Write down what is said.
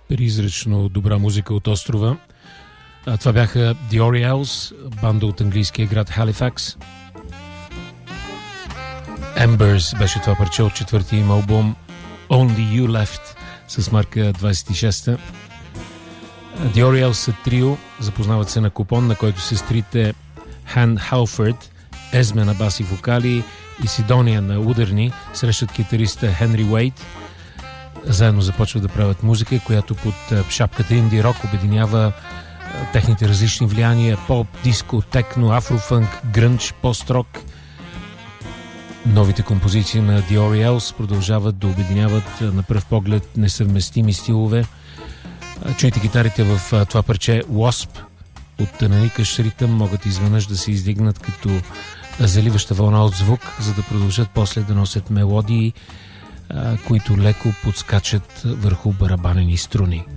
Призрачно добра музика от острова. Това бяха The Orioles, банда от английския град Халифакс. Embers беше това парче от четвъртия им албум Only You Left с марка 26-та. The Orioles са трио, запознават се на купон, на който сестрите Хан Халфорд, Езме на баси вокали и Сидония на ударни срещат китариста Хенри Уейт. Заедно започват да правят музика, която под шапката инди рок обединява техните различни влияния: поп, диско, техно, афрофънк, грънч, пост-рок. Новите композиции на The Orioles продължават да обединяват на пръв поглед несъвместими стилове. Чуйте гитарите в това парче Wasp от наникащ ритъм могат изведнъж да се издигнат като заливаща вълна от звук, за да продължат после да носят мелодии, които леко подскачат върху барабанени струни.